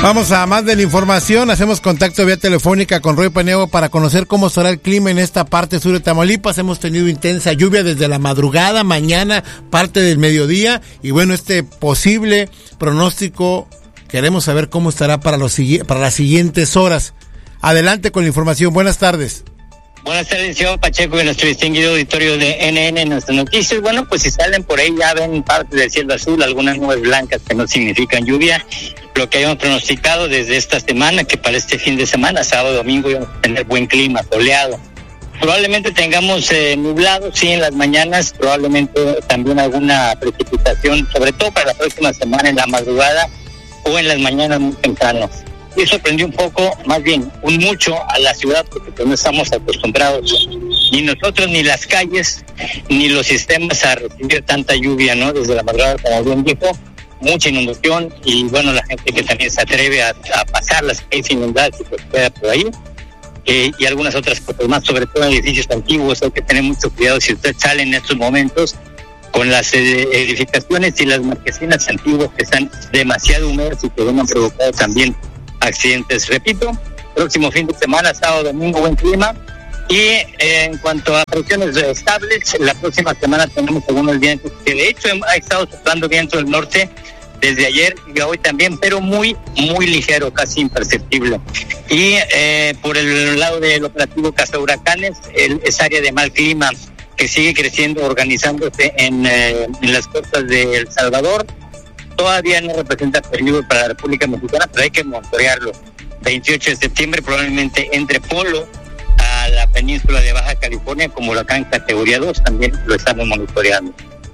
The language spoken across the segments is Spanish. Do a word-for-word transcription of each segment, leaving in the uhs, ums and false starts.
Vamos a más de la información. Hacemos contacto vía telefónica con Roy Paniagua para conocer cómo estará el clima en esta parte sur de Tamaulipas. Hemos tenido intensa lluvia desde la madrugada, mañana, parte del mediodía. Y bueno, este posible pronóstico, queremos saber cómo estará para, los, para las siguientes horas. Adelante con la información. Buenas tardes. Buenas tardes, señor Pacheco y nuestro distinguido auditorio de N N en nuestras noticias. Bueno, pues si salen por ahí ya ven parte del cielo azul, algunas nubes blancas que no significan lluvia. Lo que habíamos pronosticado desde esta semana, que para este fin de semana, sábado y domingo, íbamos a tener buen clima, soleado. Probablemente tengamos eh, nublado, sí, en las mañanas, probablemente también alguna precipitación, sobre todo para la próxima semana en la madrugada o en las mañanas muy temprano. Y sorprendió un poco, más bien, un mucho a la ciudad, porque pues no estamos acostumbrados, ni nosotros, ni las calles, ni los sistemas a recibir tanta lluvia, ¿no? Desde la madrugada, como bien dijo, mucha inundación, y bueno, la gente que también se atreve a, a pasar las calles inundadas y pues queda por ahí, eh, y algunas otras cosas más, sobre todo en edificios antiguos. Hay que tener mucho cuidado si usted sale en estos momentos con las eh, edificaciones y las marquesinas antiguas que están demasiado húmedas y que van a provocar también accidentes. Repito, próximo fin de semana, sábado, domingo, buen clima. Y eh, en cuanto a presiones estables, la próxima semana tenemos algunos vientos que de hecho ha estado soplando viento del norte desde ayer y hoy también, pero muy, muy ligero, casi imperceptible. Y eh, por el lado del operativo Caza Huracanes, el, es área de mal clima que sigue creciendo, organizándose en, eh, en las costas de El Salvador. Todavía no representa peligro para la República Mexicana, pero hay que monitorearlo. veintiocho de septiembre probablemente entre Polo a la península de Baja California como huracán categoría dos, también lo estamos monitoreando.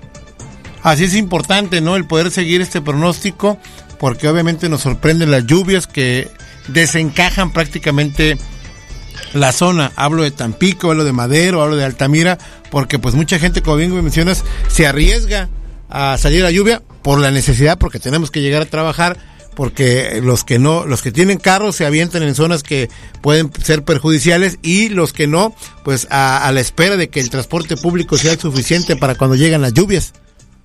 Así es importante, ¿no?, el poder seguir este pronóstico, porque obviamente nos sorprenden las lluvias que desencajan prácticamente la zona. Hablo de Tampico, hablo de Madero, hablo de Altamira, porque pues mucha gente, como bien mencionas, se arriesga a salir a la lluvia por la necesidad, porque tenemos que llegar a trabajar, porque los que no, los que tienen carros se avientan en zonas que pueden ser perjudiciales, y los que no, pues a, a la espera de que el transporte público sea suficiente para cuando llegan las lluvias.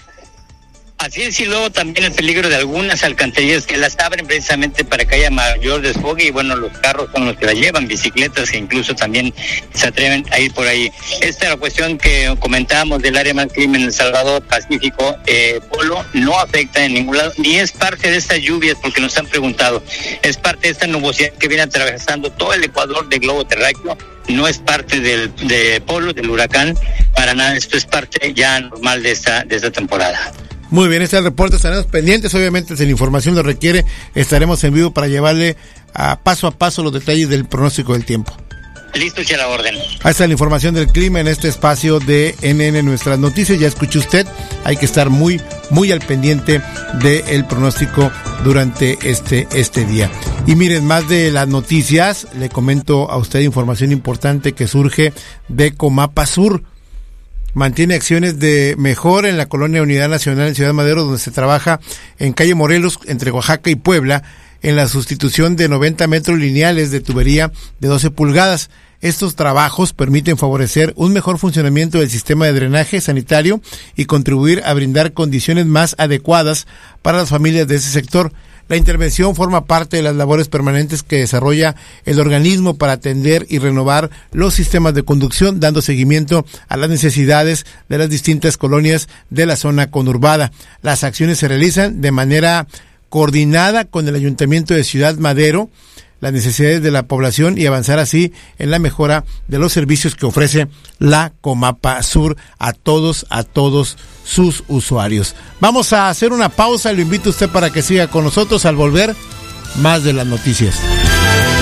Así es, y luego también el peligro de algunas alcantarillas que las abren precisamente para que haya mayor desfogue, y bueno, los carros son los que la llevan, bicicletas que incluso también se atreven a ir por ahí. Esta es la cuestión que comentábamos del área mal clima en El Salvador, Pacífico, eh, Polo, no afecta en ningún lado, ni es parte de estas lluvias, porque nos han preguntado, es parte de esta nubosidad que viene atravesando todo el Ecuador del globo terráqueo, no es parte del de Polo, del huracán, para nada, esto es parte ya normal de esta, de esta temporada. Muy bien, este es el reporte, estaremos pendientes, obviamente si la información lo requiere, estaremos en vivo para llevarle a paso a paso los detalles del pronóstico del tiempo. Listo, y a la orden. Ahí está la información del clima en este espacio de N N Nuestras Noticias. Ya escuchó usted, hay que estar muy, muy al pendiente del pronóstico durante este, este día. Y miren, más de las noticias, le comento a usted información importante que surge de Comapa Sur. Mantiene acciones de mejora en la colonia Unidad Nacional en Ciudad Madero, donde se trabaja en calle Morelos, entre Oaxaca y Puebla, en la sustitución de noventa metros lineales de tubería de doce pulgadas. Estos trabajos permiten favorecer un mejor funcionamiento del sistema de drenaje sanitario y contribuir a brindar condiciones más adecuadas para las familias de ese sector. La intervención forma parte de las labores permanentes que desarrolla el organismo para atender y renovar los sistemas de conducción, dando seguimiento a las necesidades de las distintas colonias de la zona conurbada. Las acciones se realizan de manera coordinada con el Ayuntamiento de Ciudad Madero, las necesidades de la población, y avanzar así en la mejora de los servicios que ofrece la Comapa Sur a todos, a todos sus usuarios. Vamos a hacer una pausa, lo invito a usted para que siga con nosotros. Al volver, más de las noticias.